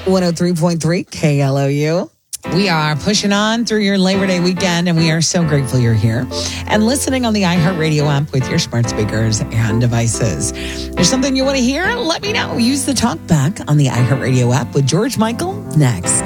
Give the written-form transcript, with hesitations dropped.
103.3 KLOU. We are pushing on through your Labor Day weekend, and we are so grateful you're here and listening on the iHeartRadio app with your smart speakers and devices. There's something you want to hear? Let me know. Use the talk back on the iHeartRadio app with George Michael next.